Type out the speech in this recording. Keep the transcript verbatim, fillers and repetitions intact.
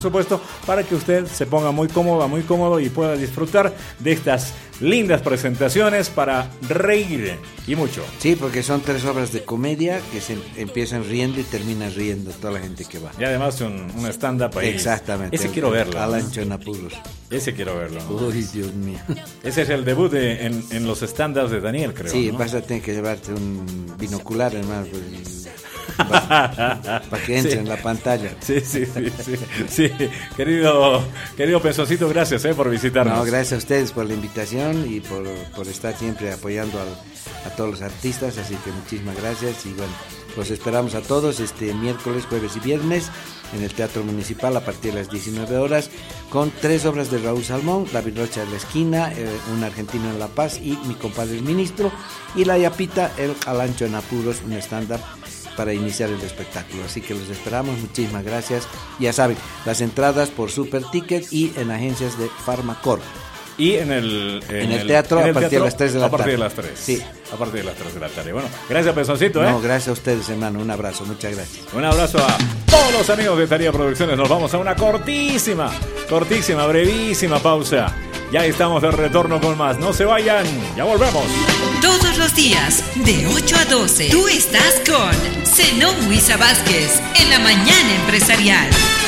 supuesto, para que usted se ponga muy cómoda, muy cómodo y pueda disfrutar de estas lindas presentaciones para reír y mucho. Sí, porque son tres obras de comedia que se empiezan riendo y terminan riendo toda la gente que va. Y además un, un stand-up ahí. Exactamente. Ese quiero verlo. Alancho en apuros. Ese quiero verlo. ¿No? Uy, Dios mío. Ese es el debut de, en, en los stand-ups de Daniel, creo. Sí, ¿no? vas a tener que llevarte un binocular, hermano. Pues, para pa que entre sí. en la pantalla. Sí, sí, sí, sí, sí. Querido, querido Pensoncito, gracias eh, por visitarnos. No, gracias a ustedes por la invitación y por, por estar siempre apoyando al, a todos los artistas, así que muchísimas gracias y bueno, los esperamos a todos este miércoles, jueves y viernes en el Teatro Municipal a partir de las diecinueve horas con tres obras de Raúl Salmón, La Virrocha de la Esquina, eh, Un Argentino en La Paz y Mi Compadre el Ministro, y La Yapita, El Alancho en Apuros, un stand-up para iniciar el espectáculo. Así que los esperamos, muchísimas gracias. Ya saben, las entradas por Super Ticket y en agencias de Farmacor. Y en el, en en el teatro el, a en el partir teatro, de las tres de la tarde. A partir tarde. de las tres. Sí. A partir de las tres de la tarde. Bueno, gracias, Pensoncito. ¿eh? No, gracias a ustedes, hermano. Un abrazo, muchas gracias. Un abrazo a todos los amigos de Tarea Producciones. Nos vamos a una cortísima, cortísima, brevísima pausa. Ya estamos de retorno con más. No se vayan, ya volvemos. Todos los días, de ocho a doce, tú estás con Zenón Huiza Vázquez en La Mañana Empresarial.